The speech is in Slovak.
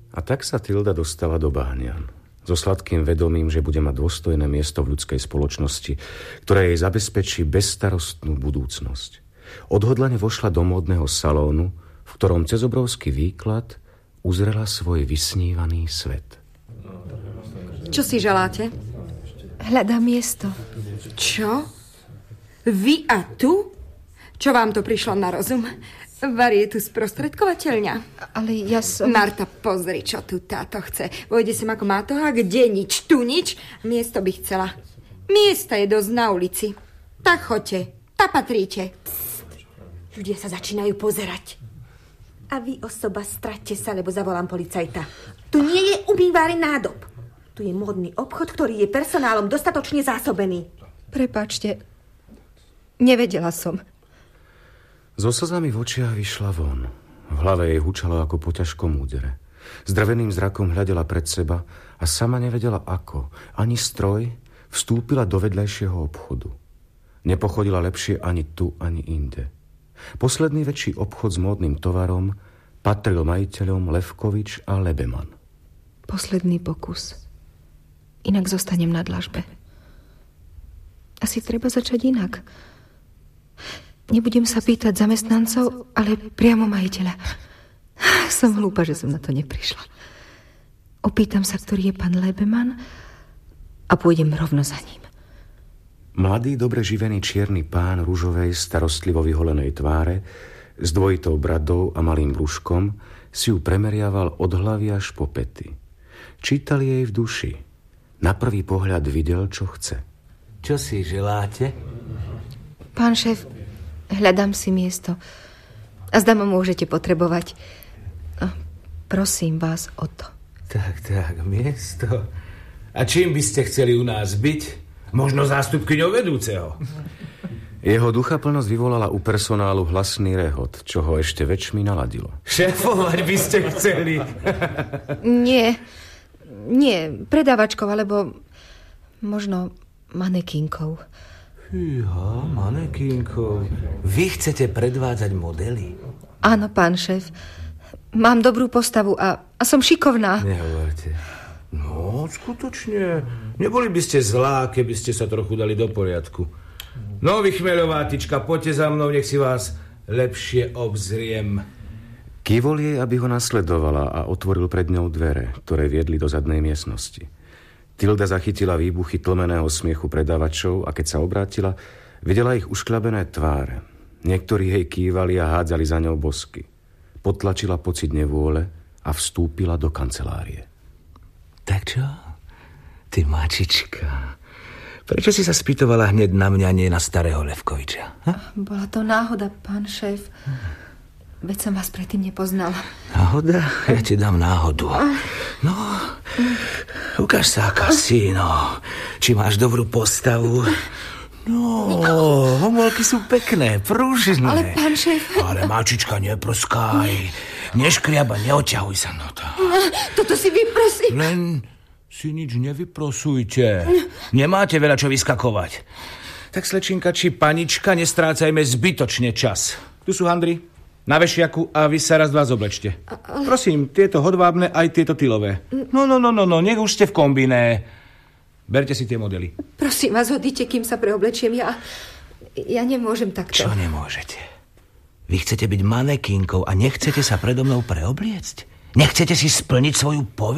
A tak sa Tilda dostala do Bahnian. So sladkým vedomím, že bude mať dôstojné miesto v ľudskej spoločnosti, ktoré jej zabezpečí bezstarostnú budúcnosť. Odhodlane vošla do módneho salónu, v ktorom cez obrovský výklad uzrela svoj vysnívaný svet. Čo si želáte? Hľadám miesto. Čo? Vy a tu? Čo vám to prišlo na rozum? Vari je tu sprostredkovateľňa. Ale ja som... Marta, pozri, čo tu táto chce. Vojde sem ako mátoha, kde nič, tu nič. Miesto by chcela. Miesta je dosť na ulici. Tak choďte, tá patríte. Ľudia sa začínajú pozerať. A vy, osoba, straťte sa, lebo zavolám policajta. Tu nie je umýváren nádob. Tu je módny obchod, ktorý je personálom dostatočne zásobený. Prepáčte, nevedela som. So slzami v očiach vyšla von. V hlave jej hučalo ako po ťažkom údere. Zdrveným zrakom hľadela pred seba a sama nevedela ako. Ani stroj vstúpila do vedľajšieho obchodu. Nepochodila lepšie ani tu, ani inde. Posledný väčší obchod s módnym tovarom patril majiteľom Levkovič a Lebeman. Posledný pokus. Inak zostanem na dlažbe. Asi treba začať inak. Nebudem sa pýtať zamestnancov, ale priamo majiteľa. Som hlúpa, že som na to neprišla. Opýtam sa, ktorý je pán Lebeman a pôjdem rovno za ním. Mladý, dobre živený čierny pán ružovej, starostlivo vyholenej tváre s dvojitou bradou a malým brúškom si ju premeriaval od hlavy až po pety. Čítal jej v duši. Na prvý pohľad videl, čo chce. Čo si želáte? Pán šéf, hľadám si miesto. A zdá ma môžete potrebovať. Prosím vás o to. Tak, miesto. A čím by ste chceli u nás byť? Možno zástupkyňou vedúceho. Jeho duchaplnosť vyvolala u personálu hlasný rehot, čo ho ešte väčšmi naladilo. Šéfovať by ste chceli? Nie, predávačkou, alebo možno manekínkou. Fíha, manekínkou. Vy chcete predvádzať modely? Áno, pán šéf. Mám dobrú postavu a som šikovná. Nehovorte. No, skutočne. Neboli by ste zlá, keby ste sa trochu dali do poriadku. No, vy chmeľovátička, poďte za mnou, nech si vás lepšie obzriem. Kývol jej, aby ho nasledovala a otvoril pred ňou dvere, ktoré viedli do zadnej miestnosti. Tilda zachytila výbuchy tlmeného smiechu predávačov a keď sa obrátila, videla ich ušklabené tváre. Niektorí jej kývali a hádzali za ňou bosky. Potlačila pocit nevôle a vstúpila do kancelárie. Tak čo? Ty mačička. Prečo si sa spýtovala hneď na mňa, nie na starého Levkoviča? Bola to náhoda, pán šéf. Veď som vás predtým nepoznala. Náhoda? Ja ti dám náhodu. No, ukáž sa, aká si, no. Či máš dobrú postavu? No, homolky sú pekné, prúžne. Ale pán šéf... Ale mačička, neprskaj. Neškriaba, neoťahuj sa na to. Toto si vyprosím. Len si nič nevyprosujte. Nemáte veľa čo vyskakovať. Tak, slečinka či panička, nestrácajme zbytočne čas. Tu sú handry na vešiaku a vy sa raz dva zoblečte. Prosím, tieto hodvábne aj tieto tylové. No, nech už ste v kombiné. Berte si tie modely. Prosím vás, hodíte, kým sa preoblečiem. Ja nemôžem takto. Čo nemôžete? Vy chcete byť manekínkou a nechcete sa predo mnou preobliecť? Nechcete si splniť svoju povinnosť?